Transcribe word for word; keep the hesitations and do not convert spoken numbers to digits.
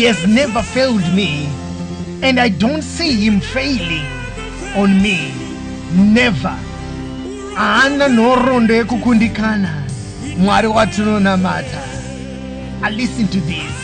He has never failed me, and I don't see him failing on me. Never. Ana noronde kukundikana. Mwari watunonamata. I listen to this.